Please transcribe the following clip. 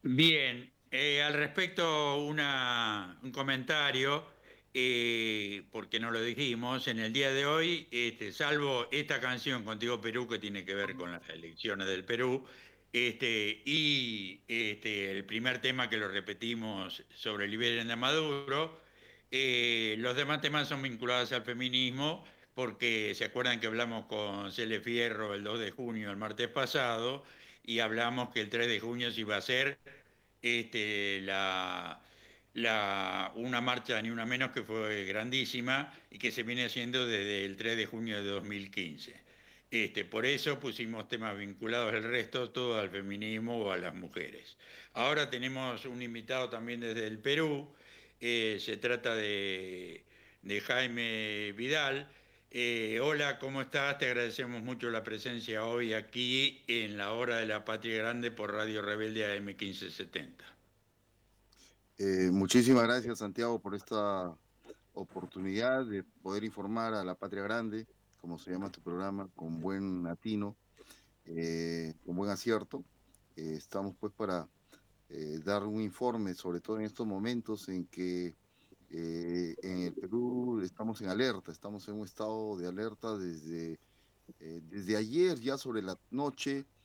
Bien, al respecto un comentario, porque no lo dijimos, en el día de hoy, salvo esta canción Contigo Perú, que tiene que ver con las elecciones del Perú, y el primer tema que lo repetimos sobre Liberen de Maduro, los demás temas son vinculados al feminismo, porque se acuerdan que hablamos con Cele Fierro el 2 de junio, el martes pasado, y hablamos que el 3 de junio se iba a hacer este, la, una marcha ni una menos que fue grandísima y que se viene haciendo desde el 3 de junio de 2015. Por eso pusimos temas vinculados al resto, todo al feminismo o a las mujeres. Ahora tenemos un invitado también desde el Perú, se trata de Jaime Vidal. Hola, ¿cómo estás? Te agradecemos mucho la presencia hoy aquí en la Hora de la Patria Grande por Radio Rebelde AM 1570. Muchísimas gracias, Santiago, por esta oportunidad de poder informar a la Patria Grande, como se llama tu programa, con buen atino, con buen acierto. Estamos pues para dar un informe, sobre todo en estos momentos en que en el Perú estamos en alerta, estamos en un estado de alerta desde ayer, ya sobre la noche.